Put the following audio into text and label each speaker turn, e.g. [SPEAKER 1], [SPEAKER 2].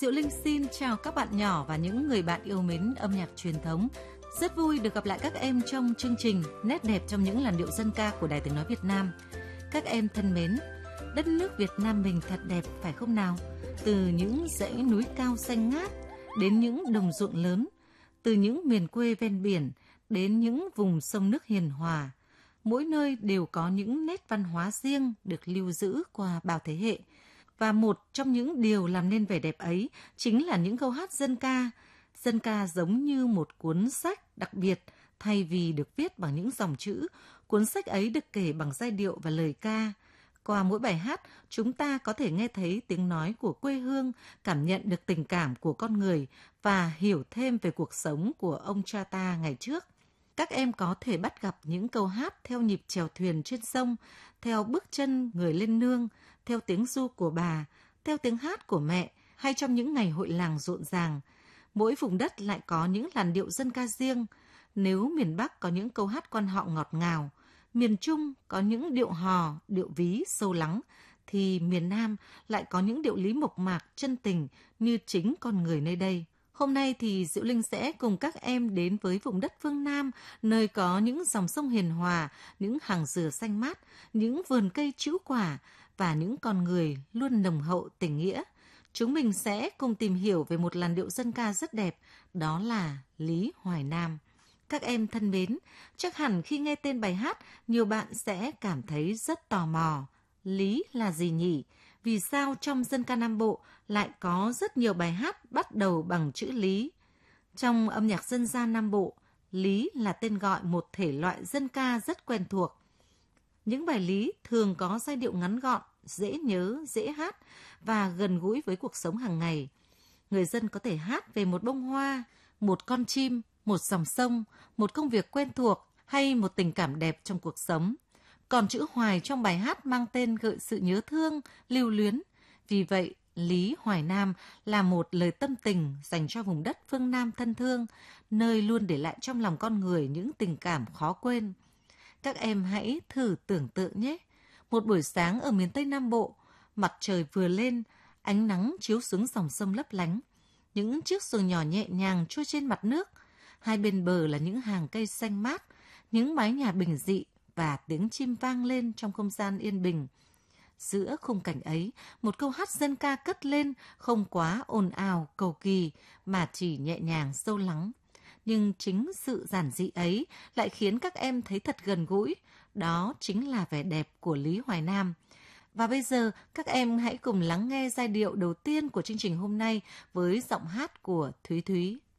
[SPEAKER 1] Diệu Linh xin chào các bạn nhỏ và những người bạn yêu mến âm nhạc truyền thống. Rất vui được gặp lại các em trong chương trình Nét đẹp trong những làn điệu dân ca của Đài Tiếng nói Việt Nam. Các em thân mến, đất nước Việt Nam mình thật đẹp phải không nào? Từ những dãy núi cao xanh ngát đến những đồng ruộng lớn, từ những miền quê ven biển đến những vùng sông nước hiền hòa. Mỗi nơi đều có những nét văn hóa riêng được lưu giữ qua bao thế hệ. Và một trong những điều làm nên vẻ đẹp ấy chính là những câu hát dân ca. Dân ca giống như một cuốn sách đặc biệt, thay vì được viết bằng những dòng chữ, cuốn sách ấy được kể bằng giai điệu và lời ca. Qua mỗi bài hát, chúng ta có thể nghe thấy tiếng nói của quê hương, cảm nhận được tình cảm của con người và hiểu thêm về cuộc sống của ông cha ta ngày trước. Các em có thể bắt gặp những câu hát theo nhịp chèo thuyền trên sông, theo bước chân người lên nương, theo tiếng ru của bà, theo tiếng hát của mẹ, hay trong những ngày hội làng rộn ràng. Mỗi vùng đất lại có những làn điệu dân ca riêng. Nếu miền Bắc có những câu hát quan họ ngọt ngào, miền Trung có những điệu hò, điệu ví sâu lắng, thì miền Nam lại có những điệu lý mộc mạc, chân tình như chính con người nơi đây. Hôm nay thì Diệu Linh sẽ cùng các em đến với vùng đất phương Nam, nơi có những dòng sông hiền hòa, những hàng dừa xanh mát, những vườn cây trĩu quả và những con người luôn nồng hậu tình nghĩa. Chúng mình sẽ cùng tìm hiểu về một làn điệu dân ca rất đẹp, đó là Lý Hoài Nam. Các em thân mến, chắc hẳn khi nghe tên bài hát, nhiều bạn sẽ cảm thấy rất tò mò. Lý là gì nhỉ? Vì sao trong dân ca Nam Bộ lại có rất nhiều bài hát bắt đầu bằng chữ Lý? Trong âm nhạc dân gian Nam Bộ, Lý là tên gọi một thể loại dân ca rất quen thuộc. Những bài Lý thường có giai điệu ngắn gọn, dễ nhớ, dễ hát và gần gũi với cuộc sống hàng ngày. Người dân có thể hát về một bông hoa, một con chim, một dòng sông, một công việc quen thuộc hay một tình cảm đẹp trong cuộc sống. Còn chữ Hoài trong bài hát mang tên gợi sự nhớ thương, lưu luyến. Vì vậy, Lý Hoài Nam là một lời tâm tình dành cho vùng đất phương Nam thân thương, nơi luôn để lại trong lòng con người những tình cảm khó quên. Các em hãy thử tưởng tượng nhé. Một buổi sáng ở miền Tây Nam Bộ, mặt trời vừa lên, ánh nắng chiếu xuống dòng sông lấp lánh. Những chiếc xuồng nhỏ nhẹ nhàng trôi trên mặt nước. Hai bên bờ là những hàng cây xanh mát, những mái nhà bình dị và tiếng chim vang lên trong không gian yên bình. Giữa khung cảnh ấy, một câu hát dân ca cất lên không quá ồn ào, cầu kỳ mà chỉ nhẹ nhàng sâu lắng. Nhưng chính sự giản dị ấy lại khiến các em thấy thật gần gũi. Đó chính là vẻ đẹp của Lý Hoài Nam. Và bây giờ, các em hãy cùng lắng nghe giai điệu đầu tiên của chương trình hôm nay với giọng hát của Thúy Thúy.